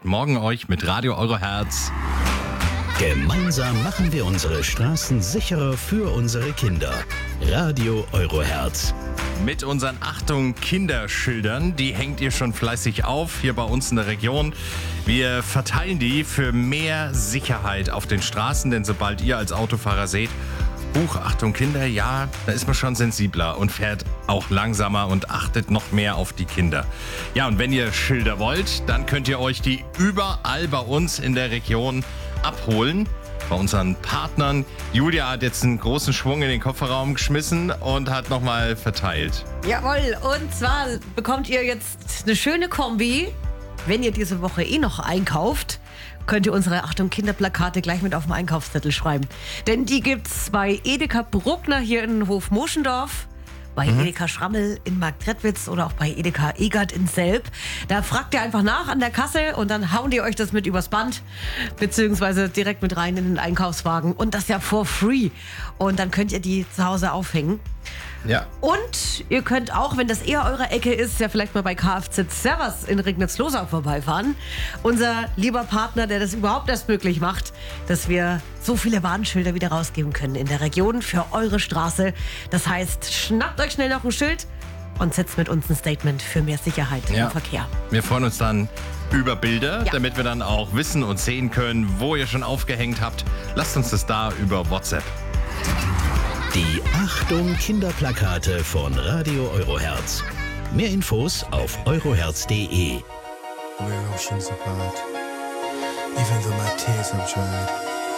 Guten Morgen euch mit Radio Euroherz. Gemeinsam machen wir unsere Straßen sicherer für unsere Kinder. Radio Euroherz. Mit unseren Achtung Kinderschildern, die hängt ihr schon fleißig auf hier bei uns in der Region. Wir verteilen die für mehr Sicherheit auf den Straßen, denn sobald ihr als Autofahrer seht, Achtung Kinder, ja, da ist man schon sensibler und fährt auch langsamer und achtet noch mehr auf die Kinder. Ja, und wenn ihr Schilder wollt, dann könnt ihr euch die überall bei uns in der Region abholen. Bei unseren Partnern. Julia hat jetzt einen großen Schwung in den Kofferraum geschmissen und hat nochmal verteilt. Jawohl, und zwar bekommt ihr jetzt eine schöne Kombi. Wenn ihr diese Woche noch einkauft, könnt ihr unsere Achtung Kinderplakate gleich mit auf dem Einkaufszettel schreiben. Denn die gibt's bei Edeka Bruckner hier in Hof-Moschendorf, bei Edeka Schrammel in Marktredwitz oder auch bei Edeka Egert in Selb. Da fragt ihr einfach nach an der Kasse und dann hauen die euch das mit übers Band, beziehungsweise direkt mit rein in den Einkaufswagen. Und das ja for free. Und dann könnt ihr die zu Hause aufhängen. Ja. Und ihr könnt auch, wenn das eher eure Ecke ist, ja vielleicht mal bei Kfz Servers in Regnitz-Losau vorbeifahren. Unser lieber Partner, der das überhaupt erst möglich macht, dass wir so viele Warnschilder wieder rausgeben können in der Region für eure Straße. Das heißt, schnappt euch schnell noch ein Schild und setzt mit uns ein Statement für mehr Sicherheit im Verkehr. Wir freuen uns dann über Bilder, damit wir dann auch wissen und sehen können, wo ihr schon aufgehängt habt. Lasst uns das da über WhatsApp. Die Achtung Kinderplakate von Radio Euroherz. Mehr Infos auf euroherz.de. Where oceans apart, even though my tears have dried.